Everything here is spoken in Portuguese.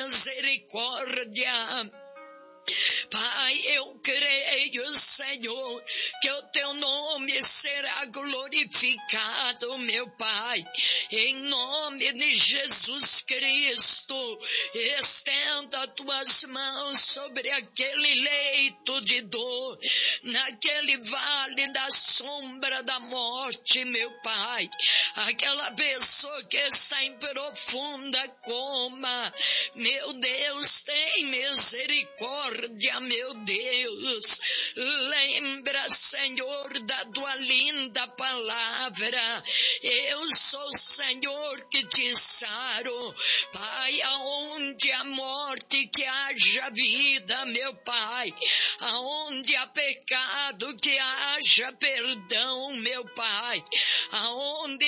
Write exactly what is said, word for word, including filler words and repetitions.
misericórdia. Pai, eu creio, Senhor, que o teu nome será glorificado, meu Pai. Em nome de Jesus Cristo, estenda tuas mãos sobre aquele leito de dor, naquele vale da sombra da morte, meu Pai. Aquela pessoa que está em profunda coma, meu Deus, tem misericórdia. Meu Deus, lembra, Senhor, da tua linda palavra. Eu sou, Senhor, que te saro. Pai, aonde há morte, que haja vida, meu Pai. Aonde há pecado, que haja perdão, meu Pai. Aonde